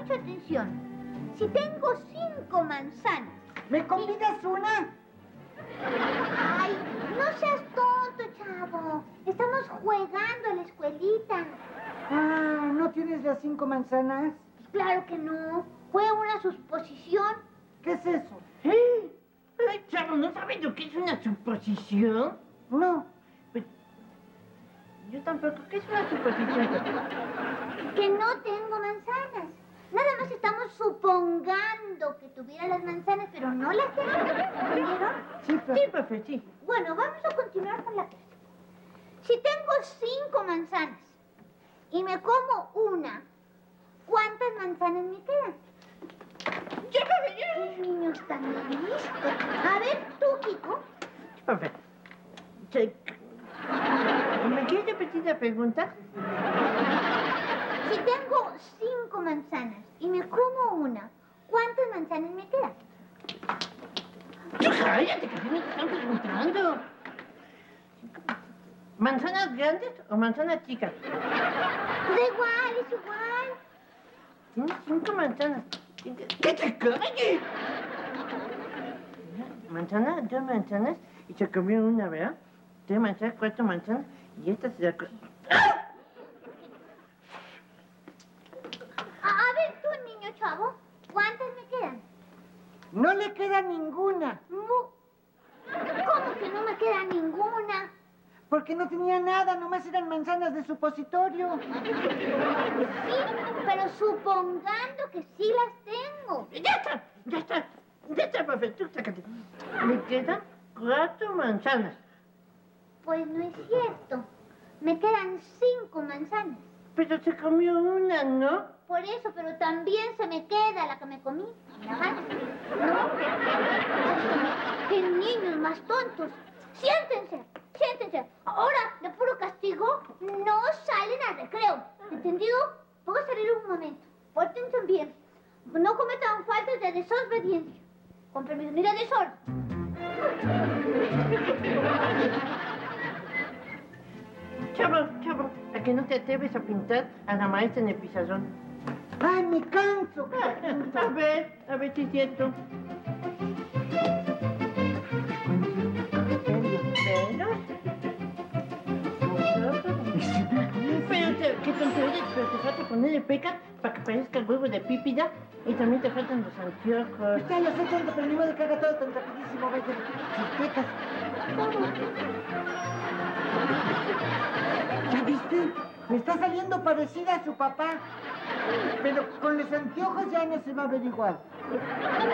mucha atención. Si tengo 5 manzanas... ¿Me convidas una? Ay, no seas tonto, chavo. Estamos jugando a la escuelita. Ah, ¿no tienes las 5 manzanas? Pues claro que no. Fue una suposición. ¿Qué es eso? ¿Eh? Ay, chavo, ¿no sabes lo que es una suposición? No. Pues, yo tampoco. ¿Qué es una suposición? Que no tengo manzanas. Nada más estamos supongando que tuviera las manzanas, pero no las tengo. ¿Entendieron? Sí, Sí, profe, sí. Bueno, vamos a continuar con la clase. Si tengo 5 manzanas y me como una, ¿cuántas manzanas me quedan? Ya, profe, ya. ¡Qué niños tan listos! A ver, tú, Kiko. Profe. ¿Me quieres repetir la pregunta? Si tengo 5 manzanas y me como una, ¿cuántas manzanas me quedan? Cállate, que me están preguntando. ¿Manzanas grandes o manzanas chicas? Da igual, es igual. Tienes 5 manzanas. ¡Que te calles! Manzanas, 2 manzanas y se comió una, ¿verdad? 3 manzanas, 4 manzanas y esta se la... A ver, tú, niño chavo, ¿cuántas me quedan? No le queda ninguna. ¿Cómo que no me queda ninguna? Porque no tenía nada, nomás eran manzanas de supositorio. Sí, pero supongando que sí las tengo. Ya está, profe, tú sácate. Me quedan 4 manzanas. Pues no es cierto. Me quedan 5 manzanas. Pero se comió una, ¿no? Por eso, pero también se me queda la que me comí. Ajá. ¿No? ¡Qué niños más tontos! ¡Siéntense! ¡Siéntense! Ahora, de puro castigo, no salen al recreo. ¿Entendido? Voy a salir un momento. Pórtense bien. No cometan faltas de desobediencia. Con permiso, mira de sol. Chavo, ¿a que no te atreves a pintar a la maestra en el pizarrón? ¡Ay, me canso! A ver si es cierto. ¿Pelos? ¿Qué tonto eres? Pero te falta ponerle pecas para que parezca el huevo de pípida y también te faltan los anteojos. Ya lo sé, tonto, pero ni modo que haga todo tan rapidísimo. Vaya, sus pecas. ¿Ya viste? Me está saliendo parecida a su papá. Pero con los anteojos ya no se va a averiguar.